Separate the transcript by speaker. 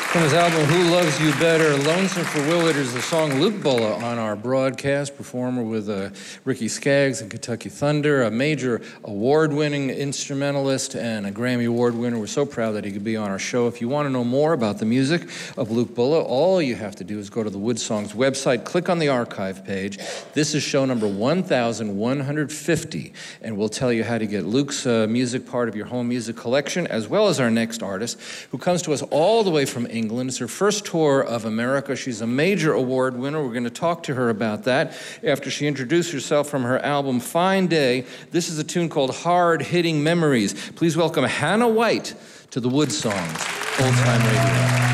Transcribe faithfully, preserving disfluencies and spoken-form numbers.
Speaker 1: From his album, Who Loves You Better, Lonesome for Willard is the song Luke Bulla on our broadcast, performer with uh, Ricky Skaggs and Kentucky Thunder, a major award-winning instrumentalist and a Grammy Award winner. We're so proud that he could be on our show. If you want to know more about the music of Luke Bulla, all you have to do is go to the Wood Songs website, click on the archive page. This is show number one thousand one hundred fifty, and we'll tell you how to get Luke's uh, music part of your home music collection, as well as our next artist, who comes to us all the way from England. It's her first tour of America. She's a major award winner. We're going to talk to her about that after she introduced herself from her album, Fine Day. This is a tune called Hard Hitting Memories. Please welcome Hannah White to the Wood Songs, Old Time Radio.